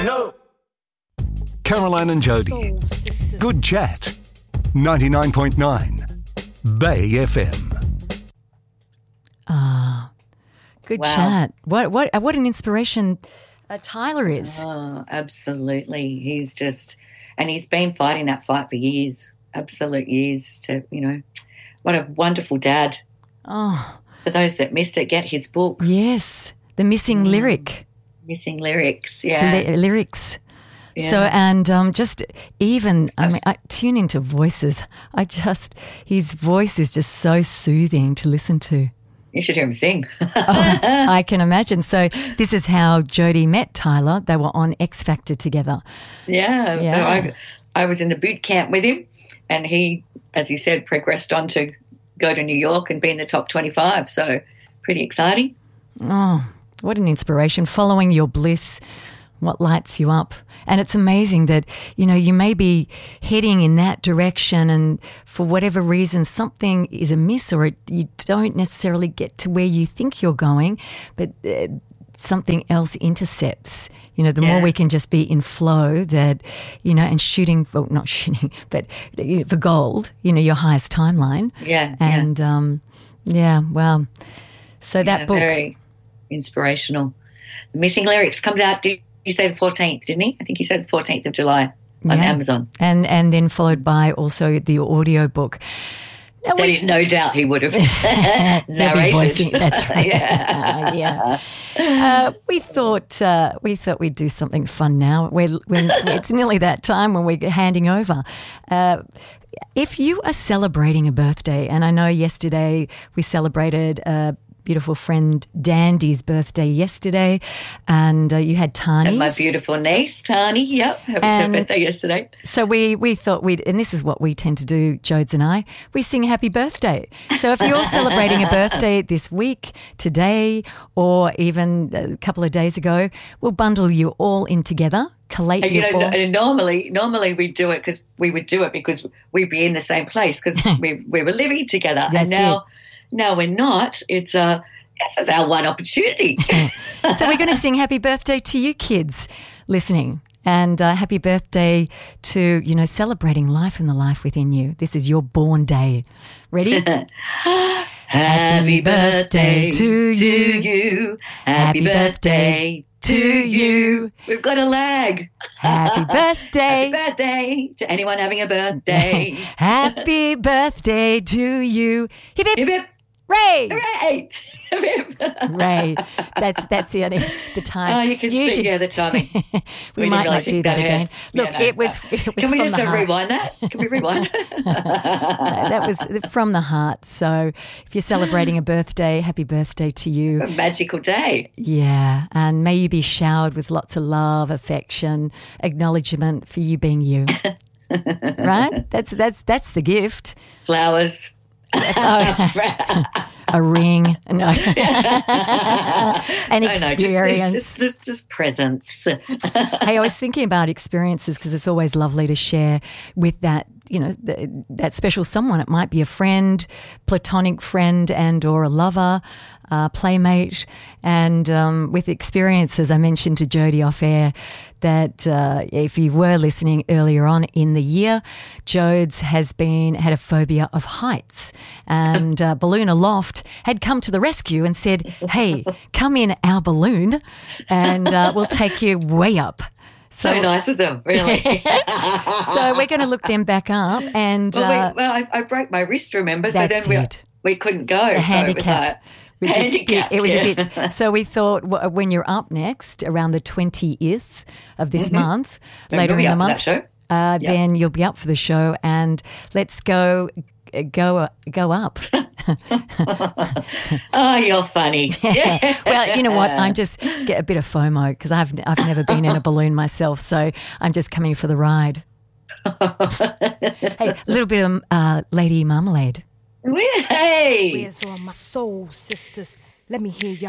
No. Caroline and Jody. Good chat. 99.9 Bay FM. Good Wow. chat. What an inspiration Tyler is. Oh, absolutely. He's been fighting that fight for years, absolute years what a wonderful dad. Oh, For those that missed it, get his book, yes. The missing lyric. Missing Lyrics. Yeah. Lyrics. Yeah. So, and just even, I tune into voices. His voice is just so soothing to listen to. You should hear him sing. I can imagine. So this is how Jody met Tyler. They were on X Factor together. Yeah. I was in the boot camp with him, and he, as he said, progressed on to go to New York and be in the top 25. So pretty exciting. Oh, what an inspiration. Following your bliss, what lights you up. And it's amazing that, you may be heading in that direction and for whatever reason something is amiss or you don't necessarily get to where you think you're going, but something else intercepts. The more we can just be in flow that, and shooting, well, not shooting, but for gold, your highest timeline. Yeah. And, well, so that book. Very inspirational. The Missing Lyrics comes out, did he say the 14th, didn't he? I think he said the 14th of July on Amazon. And then followed by also the audio book. Now No doubt he would have He'll be narrated. voicing, that's right. Yeah. We thought we'd do something fun now. When it's nearly that time when we're handing over. If you are celebrating a birthday, and I know yesterday we celebrated beautiful friend Dandy's birthday yesterday, and you had Tani's. And my beautiful niece, Tani, it was her birthday yesterday. So we thought and this is what we tend to do, Jodes and I, we sing happy birthday. So if you're celebrating a birthday this week, today, or even a couple of days ago, we'll bundle you all in together. Collate you all. Normally we do it because we would do it because we'd be in the same place because we were living together. That's and now we're not. It's this is our one opportunity. So we're going to sing happy birthday to you kids listening, and happy birthday to, celebrating life and the life within you. This is your born day. Ready? Happy birthday to you. Happy birthday to you. We've got a lag. Happy birthday. Happy birthday to anyone having a birthday. Happy birthday to you. Hip hip. Hip, hip. Ray. Hooray. Hip, hip. Ray. That's the time. Oh, you can see, the timing. we might didn't not do think that ahead. again. Look, it was Can we from just the heart. rewind that? Can we rewind? That was from the heart. So if you're celebrating a birthday, happy birthday to you. A magical day. Yeah, and may you be showered with lots of love, affection, acknowledgement for you being you. Right? That's the gift. Flowers. A ring, no. An experience. Just presents. Hey, I was thinking about experiences because it's always lovely to share with that, that special someone. It might be a friend, platonic friend, and or a lover, playmate, and with experiences. I mentioned to Jody off air that if you were listening earlier on in the year, Jodes had a phobia of heights, and Balloon Aloft had come to the rescue and said, "Hey, come in our balloon, and we'll take you way up." So nice of them, really. So we're going to look them back up, and I broke my wrist, remember? So that's then it. we couldn't go. The handicap. It was a bit. So we thought when you're up next, around the 20th of this month, later in the month, then you'll be up for the show, and let's go up. Oh, you're funny. Well, you know what? I'm just get a bit of FOMO because I've never been in a balloon myself, so I'm just coming for the ride. Hey, a little bit of Lady Marmalade. Hey. Where's all my soul sisters? Let me hear y'all.